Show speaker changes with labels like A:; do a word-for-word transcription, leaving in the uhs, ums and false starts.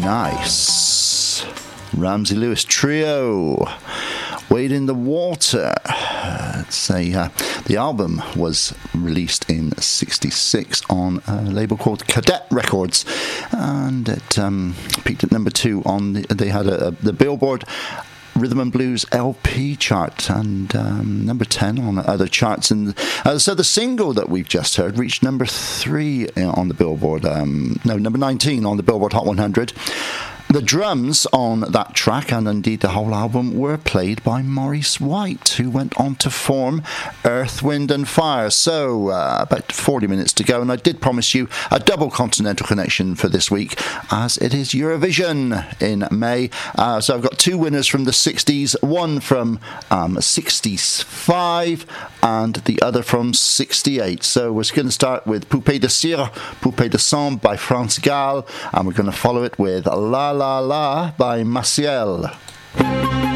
A: Nice. Ramsey Lewis Trio. Wade in the Water. It's a, uh, the album was released in sixty-six on a label called Cadet Records, and it um, peaked at number two on the, they had a, a, the Billboard Rhythm and Blues L P chart, and um, number ten on other charts. And uh, so the single that we've just heard reached number three on the Billboard, um, no, number nineteen on the Billboard Hot one hundred. The drums on that track, and indeed the whole album, were played by Maurice White, who went on to form Earth, Wind and Fire. So, uh, about forty minutes to go, and I did promise you a double continental connection for this week, as it is Eurovision in May. Uh, so I've got two winners from the sixties, one from um, sixty-five, and the other from sixty-eight. So we're going to start with Poupée de Cire, Poupée de Sang by France Gall, and we're going to follow it with La La La by Maciel.